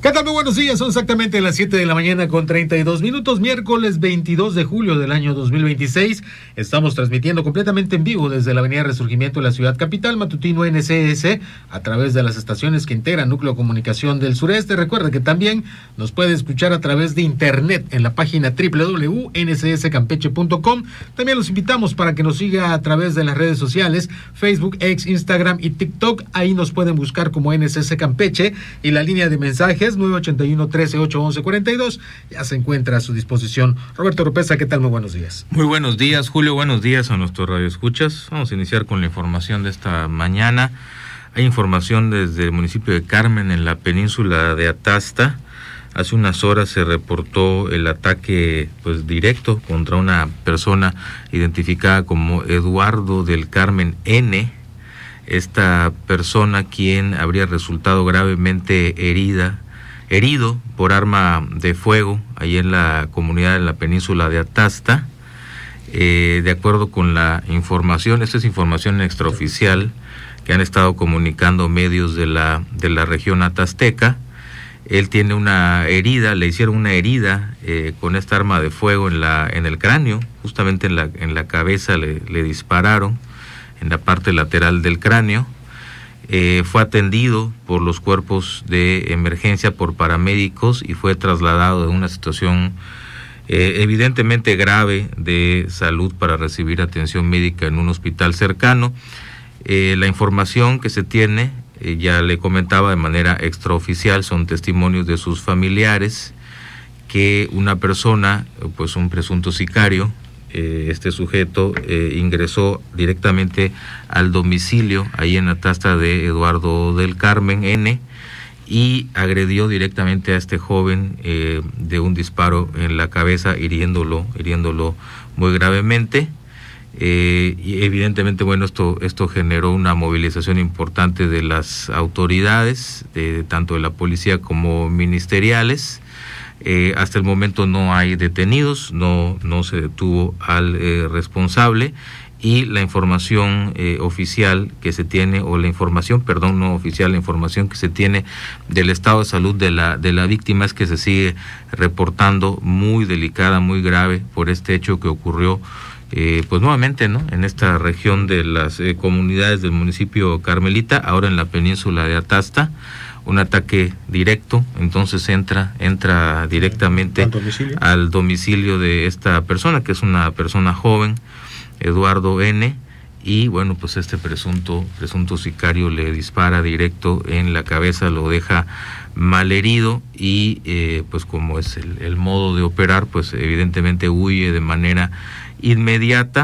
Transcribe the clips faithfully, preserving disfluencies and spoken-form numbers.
¿Qué tal? Muy buenos días, son exactamente las siete de la mañana con treinta y dos minutos, miércoles veintidós de julio del año dos mil veintiséis. Estamos transmitiendo completamente en vivo desde la avenida Resurgimiento de la ciudad capital, matutino N C S, a través de las estaciones que integran Núcleo de Comunicación del Sureste. Recuerda que también nos puede escuchar a través de internet en la página doble u doble u doble u punto n c s campeche punto com. También los invitamos para que nos siga a través de las redes sociales, Facebook, X, Instagram y TikTok. Ahí nos pueden buscar como N C S Campeche, y la línea de mensajes nueve ochenta y uno, trece, ocho, once, cuarenta y dos ya se encuentra a su disposición. Roberto Oropeza, ¿qué tal? Muy buenos días. Muy buenos días, Julio. Buenos días a nuestros radioescuchas. Vamos a iniciar con la información de esta mañana. Hay información desde el municipio de Carmen, en la península de Atasta. Hace unas horas se reportó el ataque pues directo contra una persona identificada como Eduardo del Carmen N. Esta persona, quien habría resultado gravemente herida, herido por arma de fuego ahí en la comunidad de la península de Atasta. Eh, de acuerdo con la información, esta es información extraoficial que han estado comunicando medios de la de la región atasteca. Él tiene una herida, le hicieron una herida eh, con esta arma de fuego en la en el cráneo, justamente en la en la cabeza le, le dispararon, en la parte lateral del cráneo. Eh, fue atendido por los cuerpos de emergencia, por paramédicos, y fue trasladado de una situación eh, evidentemente grave de salud para recibir atención médica en un hospital cercano. Eh, la información que se tiene, eh, ya le comentaba de manera extraoficial, son testimonios de sus familiares, que una persona, pues un presunto sicario, Eh, este sujeto eh, ingresó directamente al domicilio ahí en Atasta de Eduardo del Carmen N y agredió directamente a este joven eh, de un disparo en la cabeza, hiriéndolo, hiriéndolo muy gravemente. Eh, y evidentemente, bueno, esto, esto generó una movilización importante de las autoridades, de, tanto de la policía como ministeriales. Eh, hasta el momento no hay detenidos, no, no se detuvo al eh, responsable, y la información eh, oficial que se tiene, o la información, perdón, no oficial, la información que se tiene del estado de salud de la, de la víctima es que se sigue reportando muy delicada, muy grave por este hecho que ocurrió eh, pues nuevamente, ¿no?, en esta región de las eh, comunidades del municipio Carmelita, ahora en la península de Atasta. Un ataque directo, entonces entra entra directamente ¿Al domicilio? al domicilio de esta persona, que es una persona joven, Eduardo N., y bueno, pues este presunto presunto sicario le dispara directo en la cabeza, lo deja malherido, y eh, pues como es el, el modo de operar, pues evidentemente huye de manera inmediata.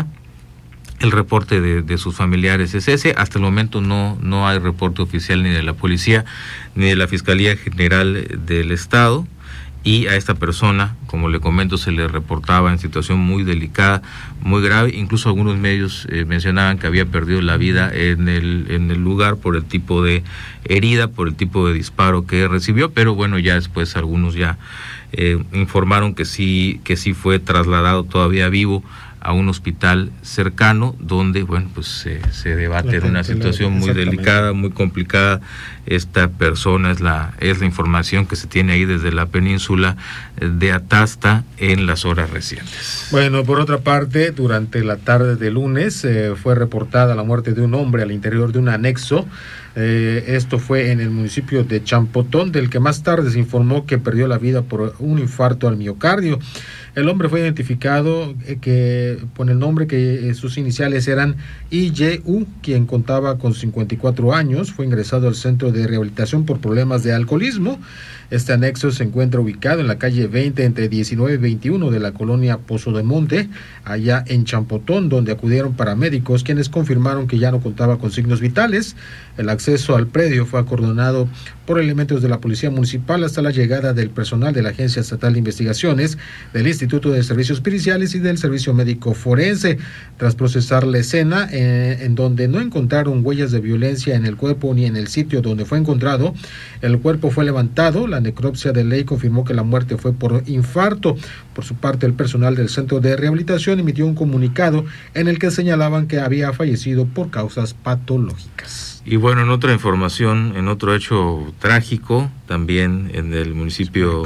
El reporte de, de sus familiares es ese. Hasta el momento no, no hay reporte oficial ni de la policía ni de la Fiscalía General del Estado, y a esta persona, como le comento, se le reportaba en situación muy delicada, muy grave. Incluso algunos medios eh, mencionaban que había perdido la vida en el, en el lugar por el tipo de herida, por el tipo de disparo que recibió, pero bueno, ya después algunos ya eh, informaron que sí, que sí fue trasladado todavía vivo a un hospital cercano, donde bueno, pues se, se debate de una situación muy delicada, muy complicada. Esta persona es la es la información que se tiene ahí desde la península de Atasta en las horas recientes. Bueno, por otra parte, durante la tarde de lunes eh, fue reportada la muerte de un hombre al interior de un anexo. Eh, esto fue en el municipio de Champotón, del que más tarde se informó que perdió la vida por un infarto al miocardio. El hombre fue identificado eh, que con el nombre que eh, sus iniciales eran I Y U, quien contaba con cincuenta y cuatro años. Fue ingresado al centro de rehabilitación por problemas de alcoholismo. Este anexo se encuentra ubicado en la calle veinte, entre diecinueve y veintiuno de la colonia Pozo de Monte, allá en Champotón, donde acudieron paramédicos, quienes confirmaron que ya no contaba con signos vitales. El acceso al predio fue acordonado por elementos de la Policía Municipal hasta la llegada del personal de la Agencia Estatal de Investigaciones, del Instituto de Servicios Periciales y del Servicio Médico Forense. Tras procesar la escena, eh, en donde no encontraron huellas de violencia en el cuerpo ni en el sitio donde fue encontrado, el cuerpo fue levantado. La necropsia de ley confirmó que la muerte fue por infarto. Por su parte, el personal del Centro de Rehabilitación emitió un comunicado en el que señalaban que había fallecido por causas patológicas. Y bueno, en otra información, en otro hecho trágico, también en el municipio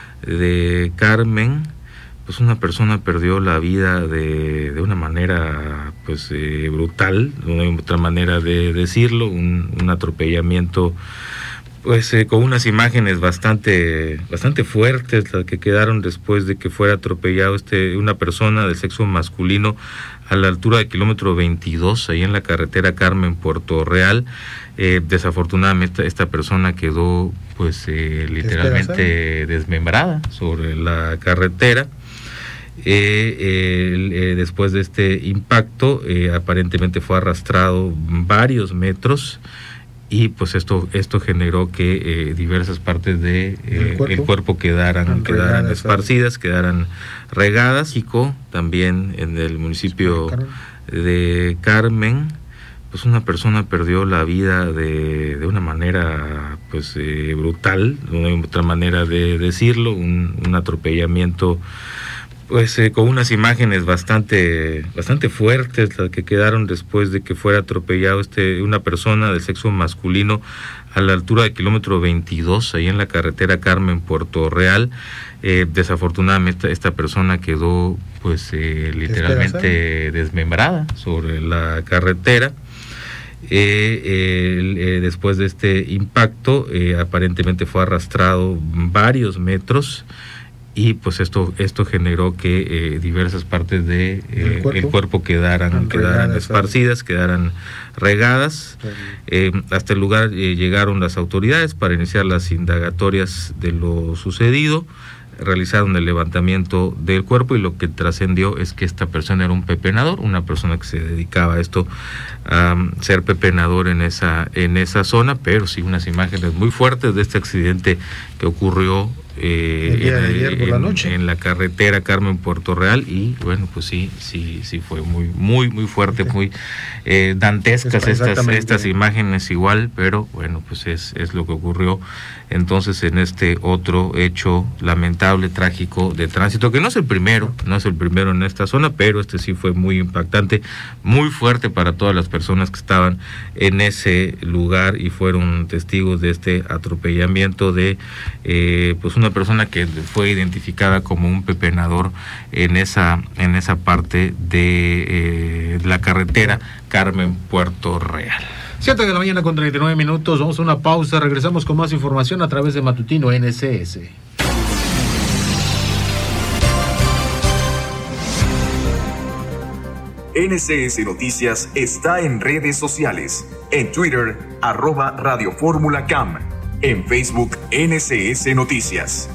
de Carmen, pues una persona perdió la vida de, de una manera pues eh, brutal, no hay otra manera de decirlo, un, un atropellamiento pues eh, con unas imágenes bastante bastante fuertes, las que quedaron después de que fuera atropellado este una persona del sexo masculino a la altura del kilómetro veintidós, ahí en la carretera Carmen Puerto Real. Eh, desafortunadamente esta persona quedó pues eh, literalmente desmembrada sobre la carretera. Eh, eh, eh, después de este impacto eh, aparentemente fue arrastrado varios metros y pues esto esto generó que eh, diversas partes de eh, el, cuerpo. el cuerpo quedaran quedaran esparcidas, quedaran regadas. México, también en el municipio de Carmen, pues una persona perdió la vida de, de una manera pues eh, brutal, no hay otra manera de decirlo, un, un atropellamiento pues eh, con unas imágenes bastante bastante fuertes, las que quedaron después de que fuera atropellado este una persona del sexo masculino a la altura del kilómetro veintidós, ahí en la carretera Carmen Puerto Real. Eh, desafortunadamente esta persona quedó pues eh, literalmente desmembrada sobre la carretera. Eh, eh, eh, después de este impacto eh, aparentemente fue arrastrado varios metros y pues esto esto generó que eh, diversas partes de eh, el, cuerpo. el cuerpo quedaran quedaran esparcidas, quedaran regadas. Eh, hasta el lugar eh, llegaron las autoridades para iniciar las indagatorias de lo sucedido. Realizaron el levantamiento del cuerpo y lo que trascendió es que esta persona era un pepenador, una persona que se dedicaba a esto, a um, ser pepenador en esa en esa zona, pero sí unas imágenes muy fuertes de este accidente que ocurrió Eh, el día en, de ayer por la en, noche en la carretera Carmen Puerto Real. Y bueno, pues sí, sí, sí fue muy, muy, muy fuerte, okay. muy eh, dantescas estas, estas imágenes igual, pero bueno, pues es, es lo que ocurrió entonces en este otro hecho lamentable, trágico de tránsito, que no es el primero, no es el primero en esta zona, pero este sí fue muy impactante, muy fuerte para todas las personas que estaban en ese lugar y fueron testigos de este atropellamiento de eh, pues una persona que fue identificada como un pepenador en esa en esa parte de eh, la carretera Carmen Puerto Real. siete de la mañana con treinta y nueve minutos, vamos a una pausa, regresamos con más información a través de Matutino N C S. N C S Noticias está en redes sociales, en Twitter, arroba Radio Fórmula Cam, en Facebook N C S Noticias.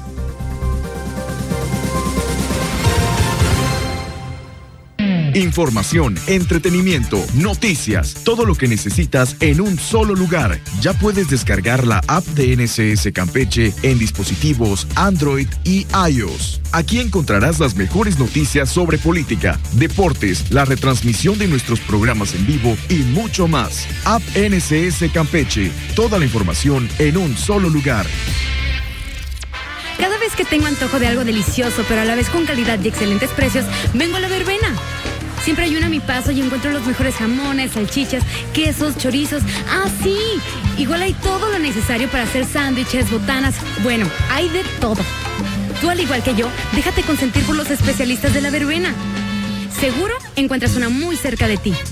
Información, entretenimiento, noticias, todo lo que necesitas en un solo lugar. Ya puedes descargar la app de N C S Campeche en dispositivos Android y iOS. Aquí encontrarás las mejores noticias sobre política, deportes, la retransmisión de nuestros programas en vivo y mucho más. App N C S Campeche, toda la información en un solo lugar. Cada vez que tengo antojo de algo delicioso, pero a la vez con calidad y excelentes precios, vengo a La Verbena. Siempre hay una a mi paso y encuentro los mejores jamones, salchichas, quesos, chorizos. ¡Ah, sí! Igual hay todo lo necesario para hacer sándwiches, botanas. Bueno, hay de todo. Tú, al igual que yo, déjate consentir por los especialistas de La Verbena. Seguro encuentras una muy cerca de ti.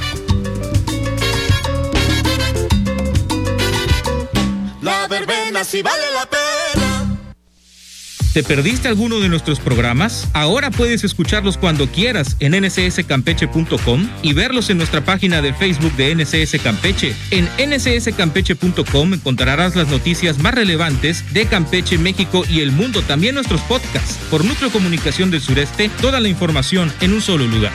La Verbena sí vale la pena. ¿Te perdiste alguno de nuestros programas? Ahora puedes escucharlos cuando quieras en N C S campeche punto com y verlos en nuestra página de Facebook de N C S Campeche. En N C S campeche punto com encontrarás las noticias más relevantes de Campeche, México y el mundo, también nuestros podcasts. Por Núcleo Comunicación del Sureste, toda la información en un solo lugar.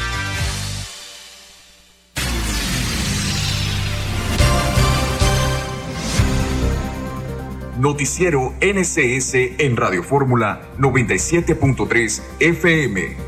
Noticiero N C S en Radio Fórmula noventa y siete punto tres F M.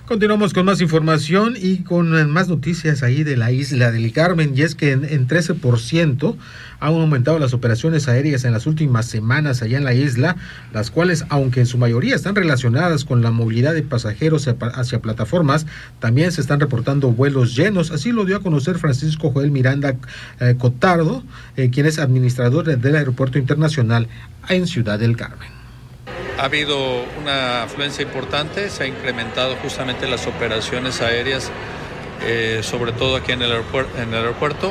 Continuamos con más información y con más noticias ahí de la isla del Carmen, y es que en, en trece por ciento han aumentado las operaciones aéreas en las últimas semanas allá en la isla, las cuales, aunque en su mayoría están relacionadas con la movilidad de pasajeros hacia plataformas, también se están reportando vuelos llenos. Así lo dio a conocer Francisco Joel Miranda eh, Cotardo, eh, quien es administrador del Aeropuerto Internacional en Ciudad del Carmen. Ha habido una afluencia importante, se ha incrementado justamente las operaciones aéreas, eh, sobre todo aquí en el, aeropuer- en el aeropuerto,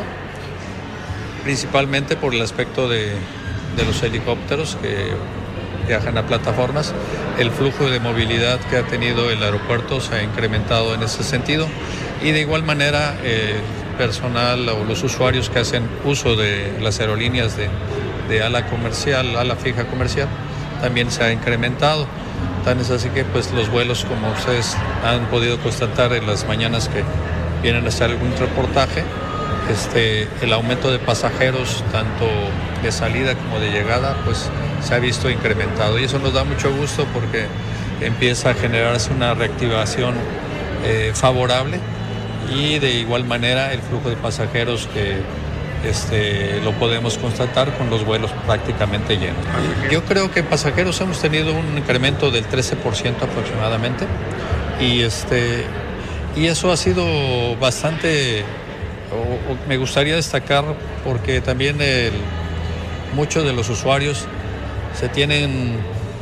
principalmente por el aspecto de, de los helicópteros que viajan a plataformas. El flujo de movilidad que ha tenido el aeropuerto se ha incrementado en ese sentido, y de igual manera el personal o los usuarios que hacen uso de las aerolíneas de, de ala comercial, ala fija comercial, también se ha incrementado. Tan es así que pues los vuelos, como ustedes han podido constatar en las mañanas que vienen a hacer algún reportaje, este, el aumento de pasajeros, tanto de salida como de llegada, pues se ha visto incrementado, y eso nos da mucho gusto porque empieza a generarse una reactivación eh, favorable, y de igual manera el flujo de pasajeros que Este, lo podemos constatar con los vuelos prácticamente llenos. Yo creo que pasajeros hemos tenido un incremento del trece por ciento aproximadamente, y, este, y eso ha sido bastante, o, o me gustaría destacar, porque también el, muchos de los usuarios se tienen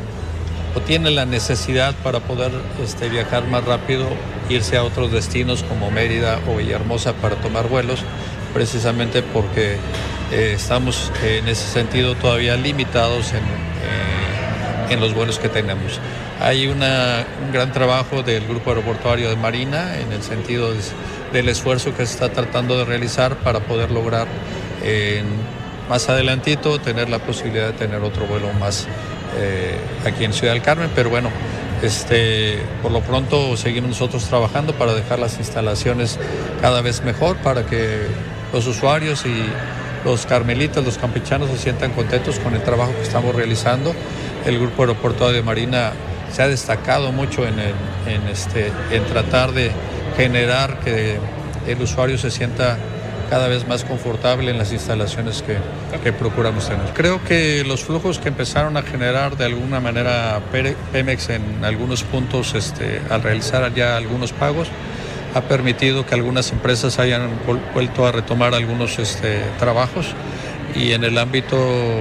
o tienen la necesidad para poder este, viajar más rápido, irse a otros destinos como Mérida o Villahermosa para tomar vuelos, precisamente porque eh, estamos eh, en ese sentido todavía limitados en, eh, en los vuelos que tenemos. Hay una, un gran trabajo del Grupo Aeroportuario de Marina en el sentido de, del esfuerzo que se está tratando de realizar para poder lograr eh, más adelantito tener la posibilidad de tener otro vuelo más eh, aquí en Ciudad del Carmen, pero bueno, Este, por lo pronto seguimos nosotros trabajando para dejar las instalaciones cada vez mejor, para que los usuarios y los carmelitas, los campechanos se sientan contentos con el trabajo que estamos realizando. El Grupo Aeroportuario de Marina se ha destacado mucho en, el, en, este, en tratar de generar que el usuario se sienta cada vez más confortable en las instalaciones que, que procuramos tener. Creo que los flujos que empezaron a generar de alguna manera Pemex en algunos puntos este, al realizar ya algunos pagos ha permitido que algunas empresas hayan vuelto a retomar algunos este, trabajos, y en el ámbito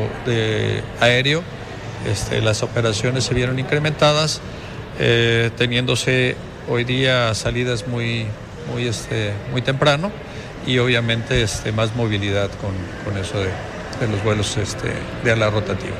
de aéreo este, las operaciones se vieron incrementadas, eh, teniéndose hoy día salidas muy, muy, este, muy temprano, y obviamente este, más movilidad con, con eso de, de los vuelos este, de ala rotativa.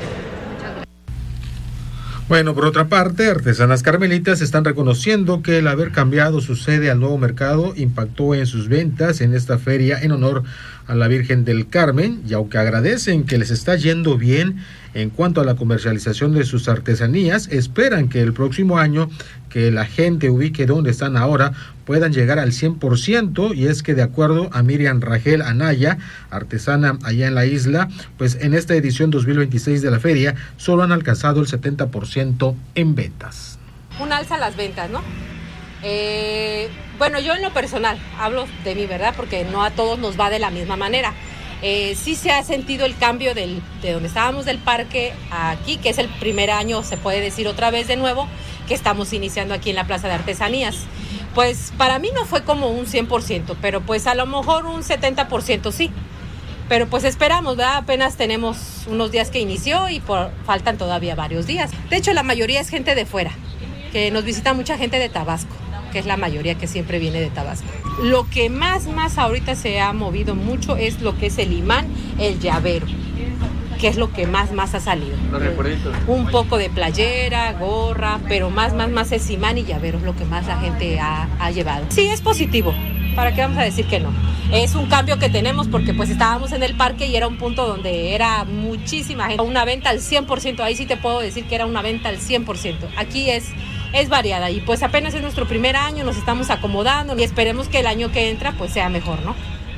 Bueno, por otra parte, artesanas carmelitas están reconociendo que el haber cambiado su sede al nuevo mercado impactó en sus ventas en esta feria en honor a la Virgen del Carmen, y aunque agradecen que les está yendo bien en cuanto a la comercialización de sus artesanías, esperan que el próximo año que la gente ubique donde están ahora puedan llegar al cien por ciento, y es que de acuerdo a Miriam Rangel Anaya, artesana allá en la isla, pues en esta edición dos mil veintiséis de la feria solo han alcanzado el setenta por ciento en ventas. Un alza a las ventas, ¿no? Eh, bueno, yo en lo personal, hablo de mí, ¿verdad? Porque no a todos nos va de la misma manera. Eh, sí se ha sentido el cambio del, de donde estábamos del parque a aquí, que es el primer año, se puede decir otra vez de nuevo, que estamos iniciando aquí en la Plaza de Artesanías. Pues para mí no fue como un cien por ciento, pero pues a lo mejor un setenta por ciento sí. Pero pues esperamos, ¿verdad? Apenas tenemos unos días que inició y por, faltan todavía varios días. De hecho, la mayoría es gente de fuera, que nos visita mucha gente de Tabasco, que es la mayoría que siempre viene de Tabasco. Lo que más, más ahorita se ha movido mucho es lo que es el imán, el llavero, que es lo que más, más ha salido. Un poco de playera, gorra, pero más, más, más es imán y llavero, es lo que más la gente ha, ha llevado. Sí, es positivo. ¿Para qué vamos a decir que no? Es un cambio que tenemos porque pues estábamos en el parque y era un punto donde era muchísima gente. Una venta al cien por ciento, ahí sí te puedo decir que era una venta al cien por ciento. Aquí es, es variada y pues apenas es nuestro primer año, nos estamos acomodando y esperemos que el año que entra pues sea mejor, ¿no?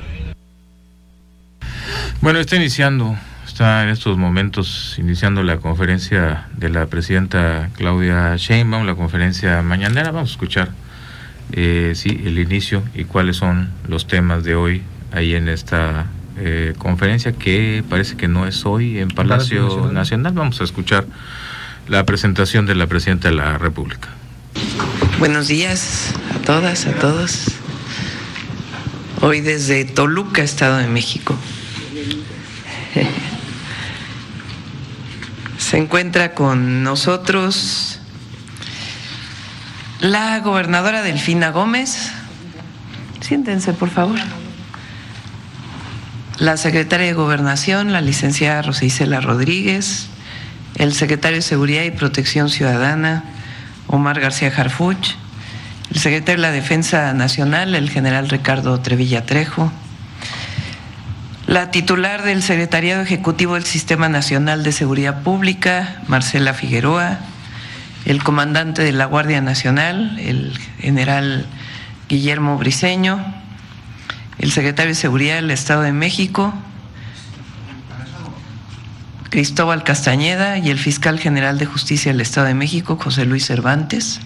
Bueno, está iniciando, está en estos momentos iniciando la conferencia de la presidenta Claudia Sheinbaum, la conferencia mañanera. Vamos a escuchar eh, sí, el inicio y cuáles son los temas de hoy ahí en esta eh, conferencia, que parece que no es hoy en Palacio, Palacio Nacional. Nacional. Vamos a escuchar la presentación de la Presidenta de la República. Buenos días a todas, a todos. Hoy desde Toluca, Estado de México. Se encuentra con nosotros la gobernadora Delfina Gómez. Siéntense, por favor. La secretaria de Gobernación, la licenciada Rosa Isela Rodríguez. El secretario de Seguridad y Protección Ciudadana, Omar García Harfuch. El secretario de la Defensa Nacional, el general Ricardo Trevilla Trejo. La titular del Secretariado Ejecutivo del Sistema Nacional de Seguridad Pública, Marcela Figueroa. El comandante de la Guardia Nacional, el general Guillermo Briceño. El secretario de Seguridad del Estado de México, Cristóbal Castañeda, y el fiscal general de Justicia del Estado de México, José Luis Cervantes.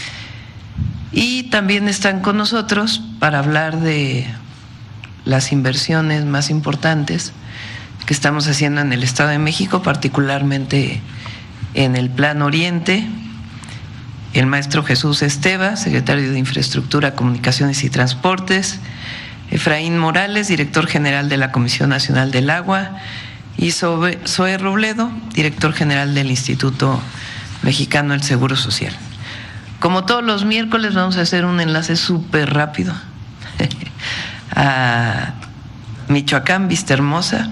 Y también están con nosotros para hablar de las inversiones más importantes que estamos haciendo en el Estado de México, particularmente en el Plan Oriente, el maestro Jesús Esteva, secretario de Infraestructura, Comunicaciones y Transportes, Efraín Morales, director general de la Comisión Nacional del Agua, y Zoe Robledo, director general del Instituto Mexicano del Seguro Social. Como todos los miércoles, vamos a hacer un enlace súper rápido a Michoacán, Vistahermosa,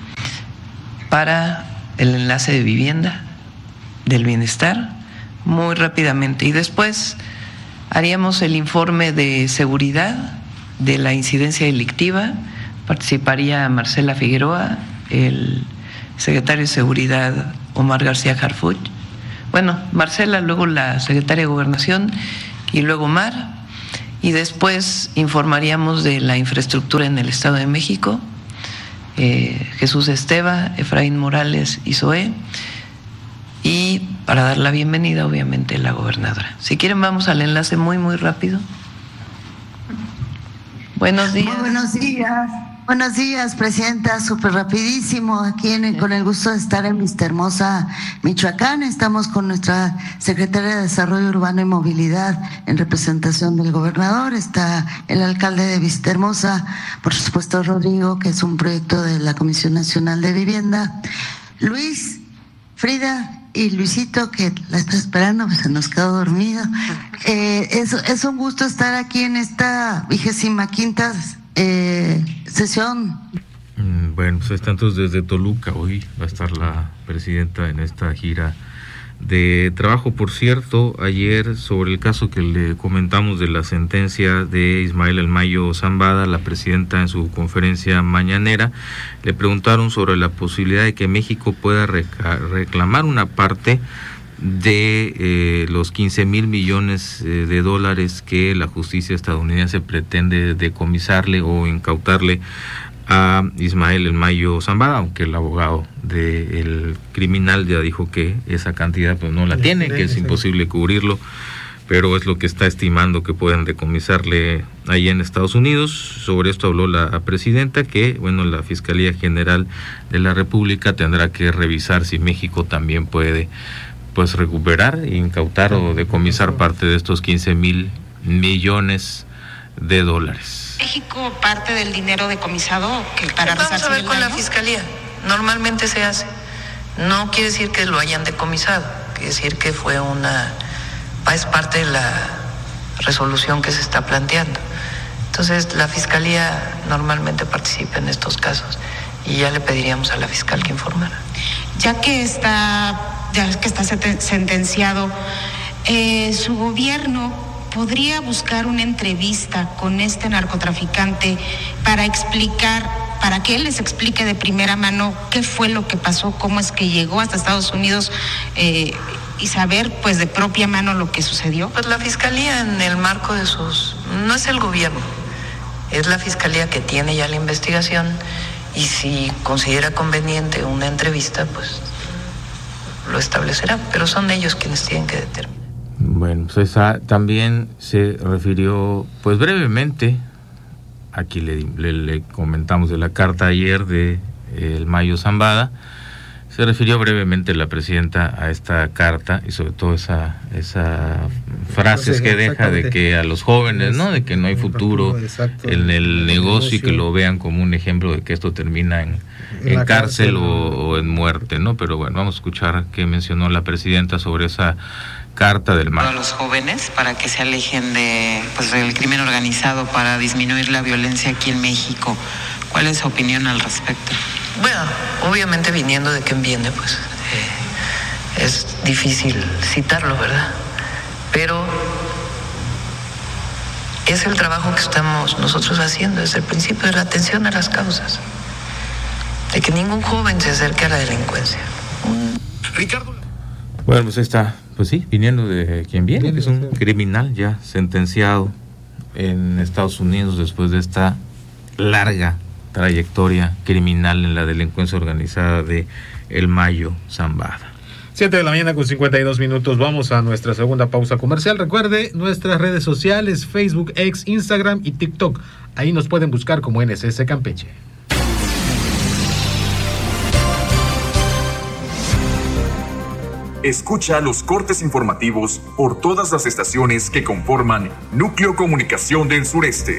para el enlace de vivienda, del bienestar, muy rápidamente. Y después haríamos el informe de seguridad de la incidencia delictiva. Participaría Marcela Figueroa, el secretario de Seguridad Omar García Harfuch, bueno, Marcela, luego la secretaria de Gobernación y luego Omar, y después informaríamos de la infraestructura en el Estado de México, eh, Jesús Esteva, Efraín Morales y Zoe, y para dar la bienvenida, obviamente, la gobernadora. Si quieren, vamos al enlace muy, muy rápido. Buenos días. Muy buenos días. Buenos días, Presidenta. Súper rapidísimo. Aquí en, con el gusto de estar en Vistahermosa, Michoacán. Estamos con nuestra Secretaria de Desarrollo Urbano y Movilidad en representación del gobernador. Está el alcalde de Vistahermosa, por supuesto Rodrigo, que es un proyecto de la Comisión Nacional de Vivienda. Luis, Frida y Luisito, que la está esperando, pues se nos quedó dormido. Eh, es, es un gusto estar aquí en esta vigésima quinta eh, sesión. Bueno, pues están todos desde Toluca. Hoy va a estar la presidenta en esta gira de trabajo. Por cierto, ayer, sobre el caso que le comentamos de la sentencia de Ismael El Mayo Zambada, la presidenta en su conferencia mañanera le preguntaron sobre la posibilidad de que México pueda reca- reclamar una parte de eh, los quince mil millones eh, de dólares que la justicia estadounidense pretende decomisarle o incautarle a Ismael El Mayo Zambada, aunque el abogado del criminal ya dijo que esa cantidad pues no la tiene, que es imposible cubrirlo, pero es lo que está estimando que pueden decomisarle ahí en Estados Unidos. Sobre esto habló la presidenta, que bueno, la Fiscalía General de la República tendrá que revisar si México también puede pues recuperar, incautar o decomisar parte de estos quince mil millones de dólares. México parte del dinero decomisado que para vamos a ver el con daño? La fiscalía. Normalmente se hace. No quiere decir que lo hayan decomisado, quiere decir que fue una es parte de la resolución que se está planteando. Entonces la fiscalía normalmente participa en estos casos y ya le pediríamos a la fiscal que informara. Ya que está ya que está sentenciado, eh, su gobierno podría buscar una entrevista con este narcotraficante para explicar, para que él les explique de primera mano qué fue lo que pasó, cómo es que llegó hasta Estados Unidos eh, y saber pues de propia mano lo que sucedió. Pues la fiscalía en el marco de sus, no es el gobierno, es la fiscalía que tiene ya la investigación y si considera conveniente una entrevista pues lo establecerá, pero son ellos quienes tienen que determinar. Bueno, pues esa también se refirió, pues brevemente, aquí le, le, le comentamos de la carta ayer de eh, el Mayo Zambada. Se refirió brevemente la presidenta a esta carta y sobre todo esa esa frases que deja de que a los jóvenes, ¿no? De que no hay futuro en el negocio y que lo vean como un ejemplo de que esto termina en, en cárcel o, o en muerte, ¿no? Pero bueno, vamos a escuchar qué mencionó la presidenta sobre esa carta del Mayo. A los jóvenes para que se alejen de pues del crimen organizado para disminuir la violencia aquí en México. ¿Cuál es su opinión al respecto? Bueno, obviamente viniendo de quien viene, pues eh, es difícil citarlo, ¿verdad? Pero es el trabajo que estamos nosotros haciendo desde el principio, de la atención a las causas, de que ningún joven se acerque a la delincuencia. Ricardo. Bueno, pues está, pues sí, viniendo de quien viene, que es un criminal ya sentenciado en Estados Unidos después de esta larga trayectoria criminal en la delincuencia organizada de el Mayo Zambada. Siete de la mañana con cincuenta y dos minutos. Vamos a nuestra segunda pausa comercial. Recuerde nuestras redes sociales: Facebook, X, Instagram y TikTok. Ahí nos pueden buscar como N S S Campeche. Escucha los cortes informativos por todas las estaciones que conforman Núcleo Comunicación del Sureste.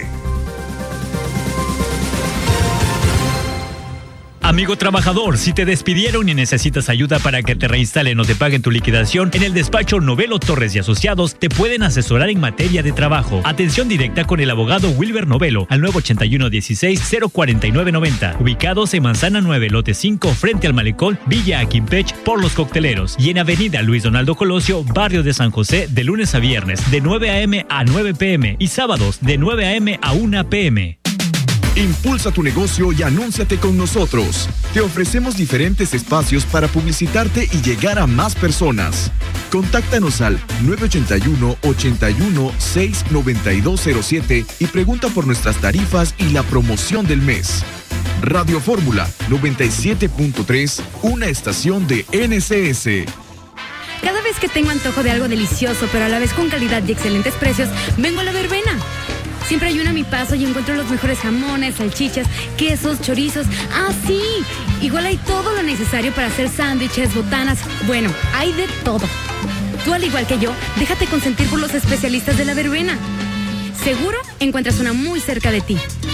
Amigo trabajador, si te despidieron y necesitas ayuda para que te reinstalen o te paguen tu liquidación, en el despacho Novelo Torres y Asociados te pueden asesorar en materia de trabajo. Atención directa con el abogado Wilber Novelo al nueve ochenta y uno dieciséis cero cuarenta y nueve noventa, ubicados en Manzana nueve, lote cinco, frente al Malecón, Villa Aquimpech, por Los Cocteleros, y en Avenida Luis Donaldo Colosio, barrio de San José, de lunes a viernes, de nueve a.m. a nueve p.m. y sábados de nueve a.m. a una p.m. Impulsa tu negocio y anúnciate con nosotros. Te ofrecemos diferentes espacios para publicitarte y llegar a más personas. Contáctanos al nueve ochenta y uno, ochenta y uno, seis, noventa y dos cero siete y pregunta por nuestras tarifas y la promoción del mes. Radio Fórmula noventa y siete punto tres, una estación de N S S. Cada vez que tengo antojo de algo delicioso, pero a la vez con calidad y excelentes precios, vengo a La Verbena. Siempre hay uno a mi paso y encuentro los mejores jamones, salchichas, quesos, chorizos. ¡Ah, sí! Igual hay todo lo necesario para hacer sándwiches, botanas. Bueno, hay de todo. Tú, al igual que yo, déjate consentir por los especialistas de La Verbena. Seguro encuentras una muy cerca de ti.